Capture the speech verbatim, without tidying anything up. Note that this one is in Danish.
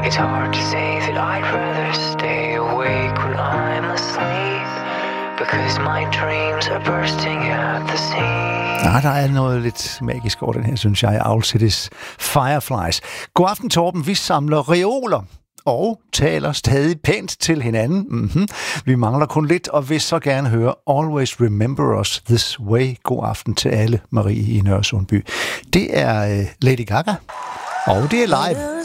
It's hard to say that I'd rather stay awake when I'm asleep, because my dreams are bursting at the seams. Ja, der er noget lidt magisk over den her, synes jeg. Owl City's Fireflies. God aften, Torben. Vi samler reoler og taler stadig pænt til hinanden. Mm-hmm. Vi mangler kun lidt, og vil så gerne høre Always Remember Us This Way. God aften til alle, Marie i Nørresundby. Det er uh, Lady Gaga, og det er live.